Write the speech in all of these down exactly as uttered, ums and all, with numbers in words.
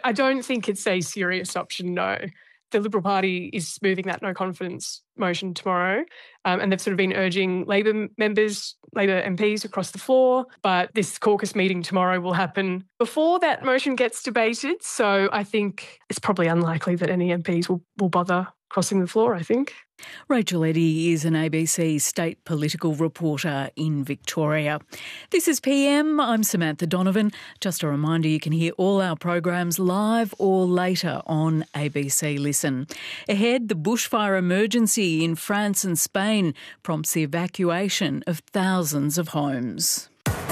I don't think it's a serious option, no. The Liberal Party is moving that no confidence motion tomorrow, um, and they've sort of been urging Labor members, Labor M Ps across the floor, but this caucus meeting tomorrow will happen before that motion gets debated, so I think it's probably unlikely that any M Ps will, will bother crossing the floor, I think. Rachel Eddy is an A B C state political reporter in Victoria. This is P M. I'm Samantha Donovan. Just a reminder, you can hear all our programs live or later on A B C Listen. Ahead, the bushfire emergency in France and Spain prompts the evacuation of thousands of homes.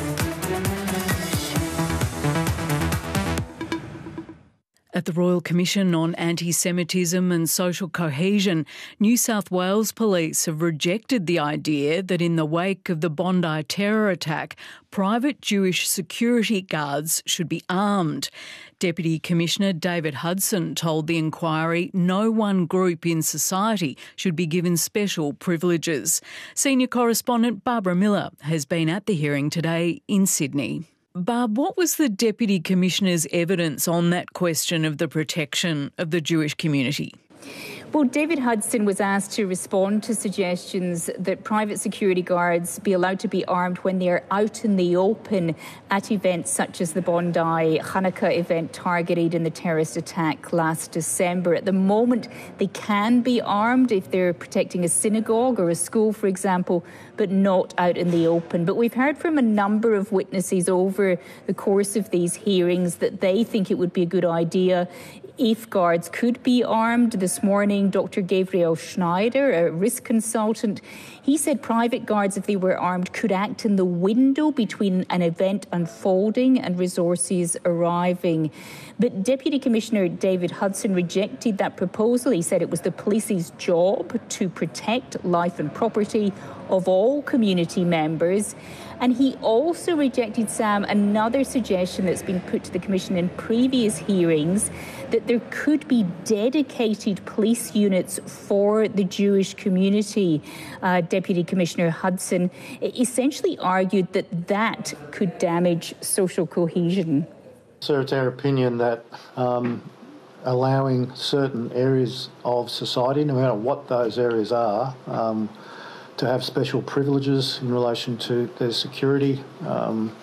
At the Royal Commission on Anti-Semitism and Social Cohesion, New South Wales Police have rejected the idea that in the wake of the Bondi terror attack, private Jewish security guards should be armed. Deputy Commissioner David Hudson told the inquiry no one group in society should be given special privileges. Senior correspondent Barbara Miller has been at the hearing today in Sydney. Barb, what was the Deputy Commissioner's evidence on that question of the protection of the Jewish community? Well, David Hudson was asked to respond to suggestions that private security guards be allowed to be armed when they're out in the open at events such as the Bondi Hanukkah event targeted in the terrorist attack last December. At the moment, they can be armed if they're protecting a synagogue or a school, for example, but not out in the open. But we've heard from a number of witnesses over the course of these hearings that they think it would be a good idea if guards could be armed. This morning, Doctor Gabriel Schneider, a risk consultant, he said private guards, if they were armed, could act in the window between an event unfolding and resources arriving. But Deputy Commissioner David Hudson rejected that proposal. He said it was the police's job to protect life and property of all community members. And he also rejected, Sam, another suggestion that's been put to the Commission in previous hearings, that there could be dedicated police units for the Jewish community. Uh, Deputy Commissioner Hudson essentially argued that that could damage social cohesion. So it's our opinion that um, allowing certain areas of society, no matter what those areas are, um, to have special privileges in relation to their security um,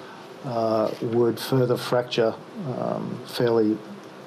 uh, would further fracture um, fairly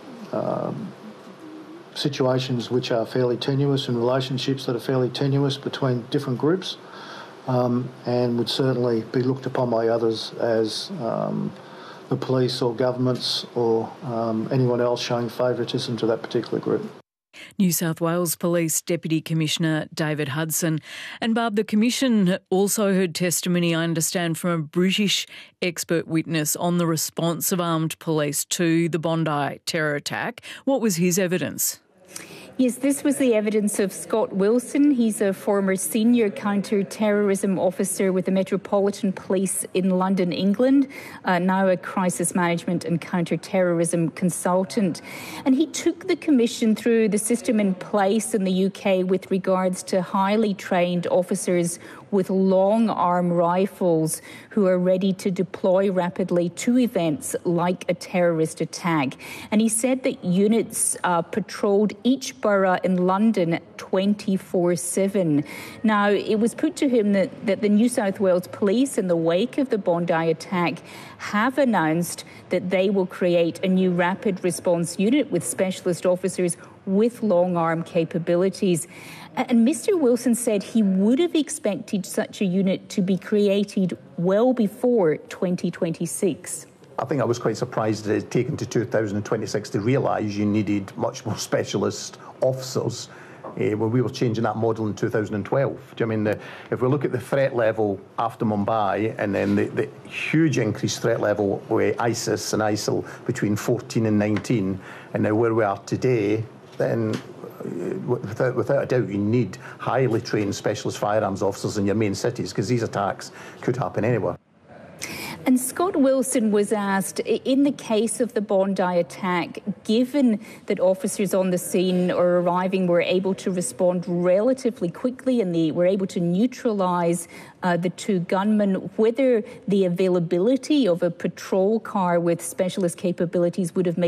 um, situations which are fairly tenuous and relationships that are fairly tenuous between different groups um, and would certainly be looked upon by others as um, the police or governments or um, anyone else showing favouritism to that particular group. New South Wales Police Deputy Commissioner David Hudson. And Barb, the Commission also heard testimony, I understand, from a British expert witness on the response of armed police to the Bondi terror attack. What was his evidence? Yes, this was the evidence of Scott Wilson. He's a former senior counter-terrorism officer with the Metropolitan Police in London, England, uh, now a crisis management and counter-terrorism consultant. And he took the Commission through the system in place in the U K with regards to highly trained officers with long arm rifles who are ready to deploy rapidly to events like a terrorist attack. And he said that units uh, patrolled each borough in London twenty-four seven. Now, it was put to him that, that the New South Wales Police, in the wake of the Bondi attack, have announced that they will create a new rapid response unit with specialist officers with long arm capabilities. And Mister Wilson said he would have expected such a unit to be created well before twenty twenty-six. I think I was quite surprised that it had taken to two thousand twenty-six to realise you needed much more specialist officers uh, when we were changing that model in two thousand twelve. Do you know I mean, the, if we look at the threat level after Mumbai and then the, the huge increased threat level with ISIS and ISIL between fourteen and nineteen, and now where we are today, then Without, without a doubt, you need highly trained specialist firearms officers in your main cities because these attacks could happen anywhere. And Scott Wilson was asked, in the case of the Bondi attack, given that officers on the scene or arriving were able to respond relatively quickly and they were able to neutralise uh, the two gunmen, whether the availability of a patrol car with specialist capabilities would have made